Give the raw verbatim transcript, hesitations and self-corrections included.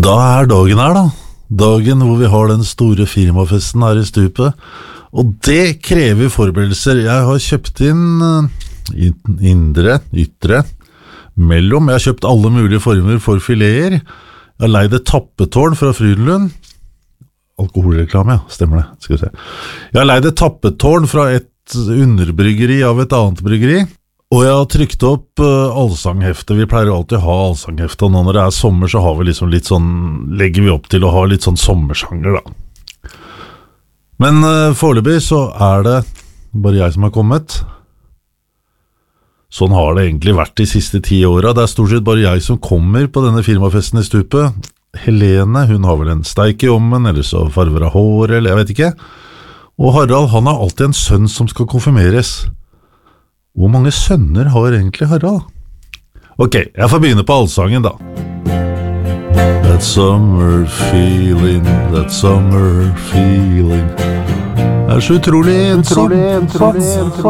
Da er dagen her da, dagen hvor vi har den store firmafesten her i stupet, og det krever forberedelser. Jeg har kjøpt inn indre, ytre, mellom, jeg har kjøpt alle mulige former for fileter, jeg har leid et tappetårn fra Frydenlund, alkoholreklame, ja, stemmer det, skal vi se. Jeg har leid et tappetårn fra et underbryggeri av et annet bryggeri, og jeg har trykt opp uh, allsanghefte. Vi pleier alltid å ha allsanghefte, og nå når det er sommer så har vi liksom litt sånn, legger vi opp til å ha litt sånn sommersanger da. Men uh, foreløpig så er det bare jeg som har kommet. Sånn har det egentlig vært de siste ti årene. Det er stort sett bare jeg som kommer på denne firmafesten i stupet. Helene, hun har vel en steik i ommen, eller så farver av hår, eller jeg vet ikke. Og Harald, han har alltid en sønn som skal konfirmeres. Hvor mange sønner har egentlig Harald? Ok, jeg får begynne på allsangen da. That summer feeling, that summer feeling. Det er så utrolig ensom.